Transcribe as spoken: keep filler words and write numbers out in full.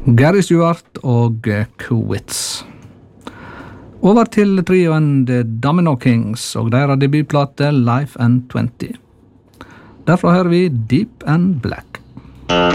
Gary Stewart og Quits. Over til trioen The Domino Kings og deres debutplate Life and twenty. Derfra hører vi Deep and Black.